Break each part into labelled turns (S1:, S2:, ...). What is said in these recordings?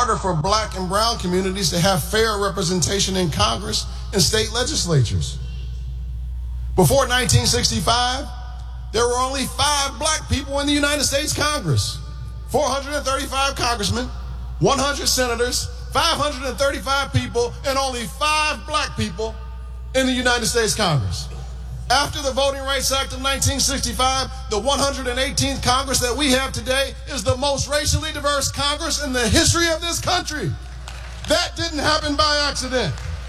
S1: harder for black and brown communities to have fair representation in Congress and state legislatures. Before 1965, there were only 5 black people in the United States Congress, 435 congressmen, 100 senators, 535 people, and only 5 black people in the United States Congress. After the Voting Rights Act of 1965, the 118th Congress that we have today is the most racially diverse Congress in the history of this country. That didn't happen by accident.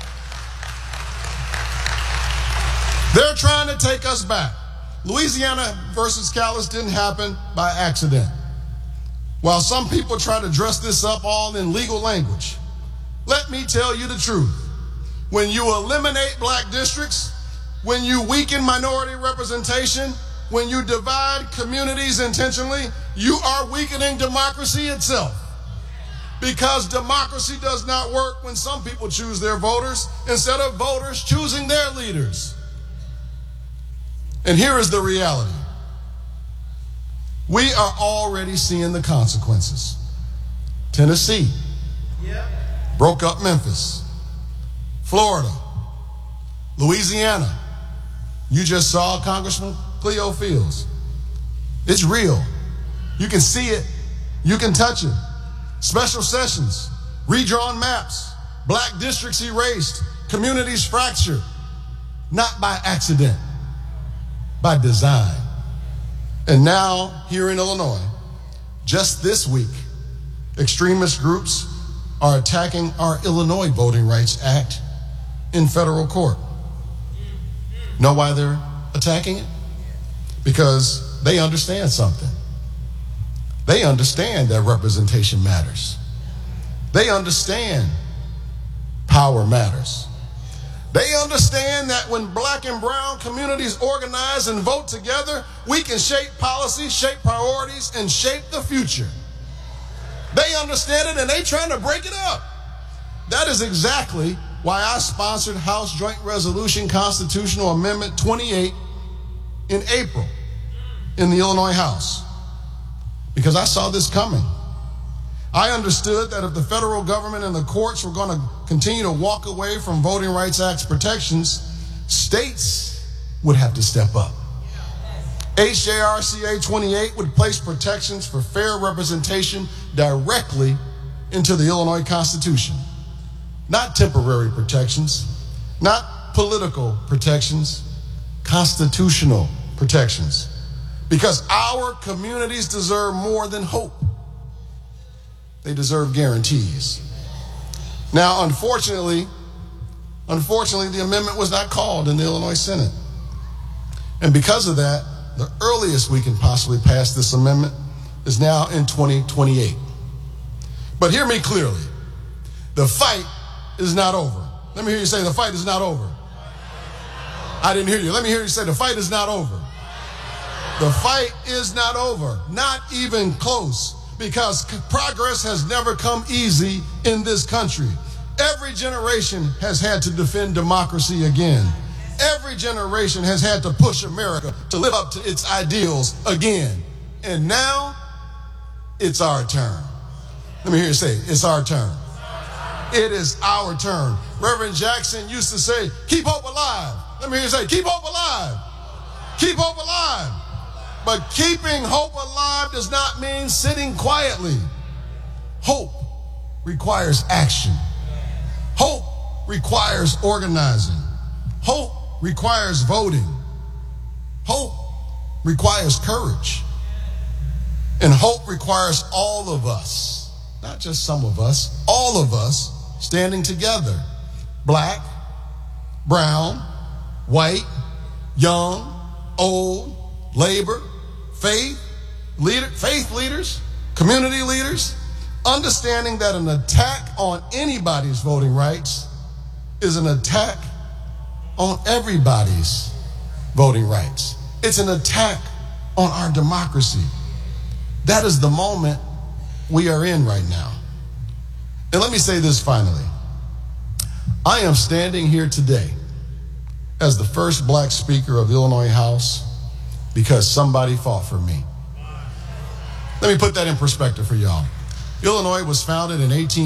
S1: They're trying to take us back. Louisiana versus Callis didn't happen by accident. While some people try to dress this up all in legal language, let me tell you the truth. When you eliminate black districts, when you weaken minority representation, when you divide communities intentionally, you are weakening democracy itself. Because democracy does not work when some people choose their voters instead of voters choosing their leaders. And here is the reality. We are already seeing the consequences. Tennessee broke up Memphis. Florida, Louisiana. You just saw Congressman Cleo Fields. It's real. You can see it. You can touch it. Special sessions, redrawn maps, black districts erased, communities fractured. Not by accident, by design. And now, here in Illinois, just this week, extremist groups are attacking our Illinois Voting Rights Act in federal court. Know why they're attacking it? Because they understand something. They understand that representation matters. They understand power matters. They understand that when black and brown communities organize and vote together, we can shape policy, shape priorities, and shape the future. They understand it and they trying to break it up. That is exactly why I sponsored House Joint Resolution Constitutional Amendment 28 in April in the Illinois House. Because I saw this coming. I understood that if the federal government and the courts were going to continue to walk away from Voting Rights Act protections, states would have to step up. HJRCA 28 would place protections for fair representation directly into the Illinois Constitution. Not temporary protections, not political protections, constitutional protections. Because our communities deserve more than hope. They deserve guarantees. Now, unfortunately, the amendment was not called in the Illinois Senate. And because of that, the earliest we can possibly pass this amendment is now in 2028. But hear me clearly. The fight is not over. Let me hear you say the fight is not over. I didn't hear you. Let me hear you say the fight is not over. The fight is not over. Not even close. Because progress has never come easy in this country. Every generation has had to defend democracy again. Every generation has had to push America to live up to its ideals again. And now, it's our turn. Let me hear you say, it's our turn. It is our turn. Reverend Jackson used to say, keep hope alive. Let me hear you say, keep hope alive. Keep hope alive. But keeping hope alive does not mean sitting quietly. Hope requires action. Hope requires organizing. Hope requires voting. Hope requires courage. And hope requires all of us, not just some of us, all of us standing together. Black, brown, white, young, old, labor, faith leaders, community leaders, understanding that an attack on anybody's voting rights is an attack on everybody's voting rights. It's an attack on our democracy. That is the moment we are in right now. And let me say this finally. I am standing here today as the first black speaker of the Illinois House because somebody fought for me. Let me put that in perspective for y'all. Illinois was founded in